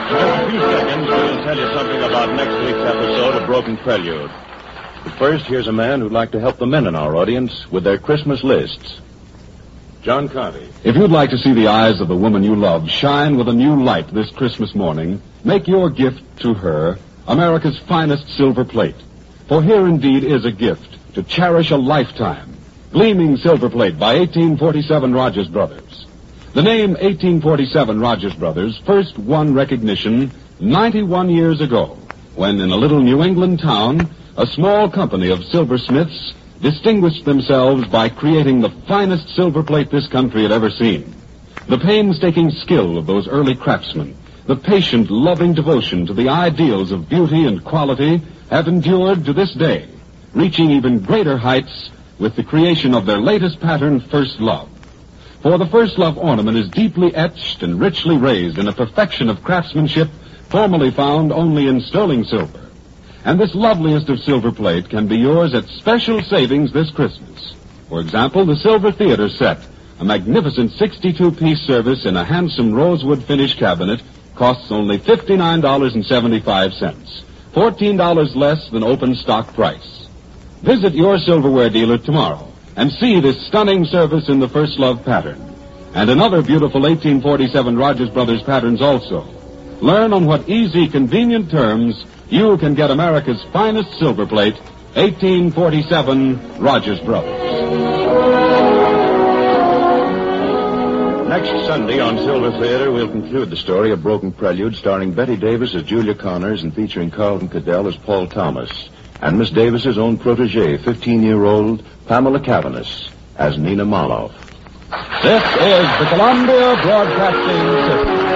just a few seconds, we'll tell you something about next week's episode of Broken Prelude. But first, here's a man who'd like to help the men in our audience with their Christmas lists. John Conte. If you'd like to see the eyes of the woman you love shine with a new light this Christmas morning, make your gift to her America's finest silver plate. For here indeed is a gift to cherish a lifetime. Gleaming silver plate by 1847 Rogers Brothers. The name 1847 Rogers Brothers first won recognition 91 years ago, when in a little New England town, a small company of silversmiths distinguished themselves by creating the finest silver plate this country had ever seen. The painstaking skill of those early craftsmen, the patient, loving devotion to the ideals of beauty and quality have endured to this day, reaching even greater heights with the creation of their latest pattern, First Love. For the First Love ornament is deeply etched and richly raised in a perfection of craftsmanship formerly found only in sterling silver. And this loveliest of silver plate can be yours at special savings this Christmas. For example, the Silver Theater set, a magnificent 62-piece service in a handsome rosewood finish cabinet, costs only $59.75, $14 less than open stock price. Visit your silverware dealer tomorrow and see this stunning service in the First Love pattern, and in other beautiful 1847 Rogers Brothers patterns also. Learn on what easy, convenient terms you can get America's finest silver plate, 1847 Rogers Brothers. Next Sunday on Silver Theater, we'll conclude the story of Broken Prelude, starring Betty Davis as Julia Connors and featuring Carlton Cadell as Paul Thomas, and Miss Davis's own protege, 15-year-old Pamela Cavanis, as Nina Moloff. This is the Columbia Broadcasting System.